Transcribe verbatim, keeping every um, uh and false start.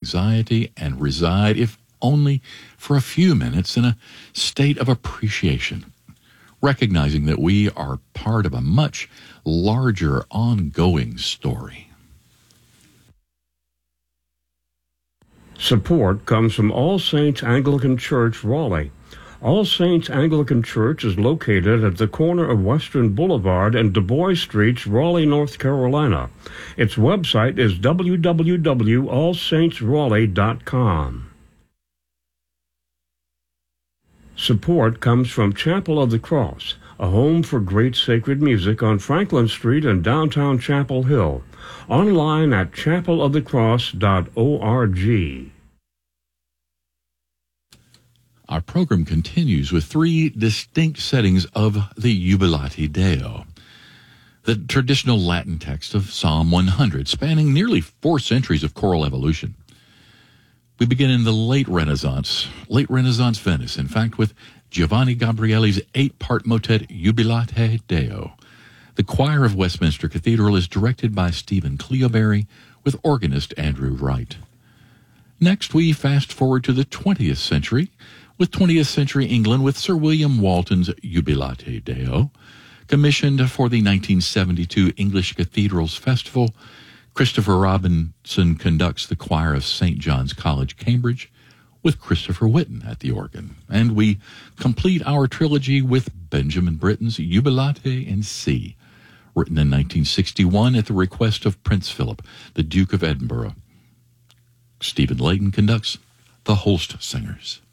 anxiety and reside, if only for a few minutes, in a state of appreciation, recognizing that we are part of a much larger, ongoing story. Support comes from All Saints Anglican Church, Raleigh. All Saints Anglican Church is located at the corner of Western Boulevard and Du Bois Streets, Raleigh, North Carolina. Its website is w w w dot all saints raleigh dot com. Support comes from Chapel of the Cross, a home for great sacred music on Franklin Street in downtown Chapel Hill. Online at chapel of the cross dot org. Our program continues with three distinct settings of the Jubilate Deo, the traditional Latin text of Psalm one hundred, spanning nearly four centuries of choral evolution. We begin in the late Renaissance, late Renaissance Venice, in fact, with Giovanni Gabrieli's eight-part motet Jubilate Deo. The choir of Westminster Cathedral is directed by Stephen Cleoberry with organist Andrew Wright. Next, we fast forward to the twentieth century, with twentieth century England with Sir William Walton's Jubilate Deo. Commissioned for the nineteen seventy-two English Cathedrals Festival, Christopher Robinson conducts the choir of Saint John's College, Cambridge, with Christopher Whitten at the organ. And we complete our trilogy with Benjamin Britten's Jubilate in C, written in nineteen sixty-one at the request of Prince Philip, the Duke of Edinburgh. Stephen Layton conducts the Holst Singers.